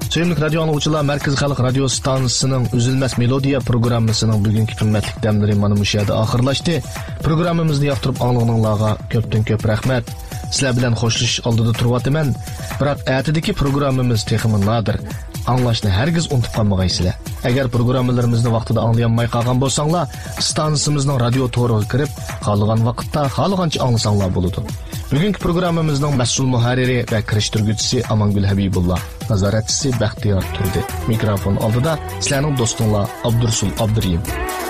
Sevimli radyo anlıqçılar, Merkez Xalq Radio Stansiyasının Üzülməz Melodiya programmasının bugünkü qimmatli dəmləri mana bu yerdə axırlaşdı. Proqramımızı yaxtırıb anlığınızlarga köpdən-köp rəhmət. Sizlər bilan xoşlashish oldida turibman. Biroq ertadagi programmamiz texmi nadir. Anglashni hargiz unutib qolmagaysizlar. Agar programmalarimizni vaqtida anglayolmay qolgan bo'lsanglar, stansiyamizning radio to'riga kirib, qolgan vaqtda xohlagancha anglasanglar bo'ladi. Bugungi programmamizning mas'ul muharriri va kirishtirguvchisi Amangul Habibullah, nazoratchisi Baxtiyor Turdi. Mikrofon oldida sizlarning do'stinglar Abdursul Abduriyim.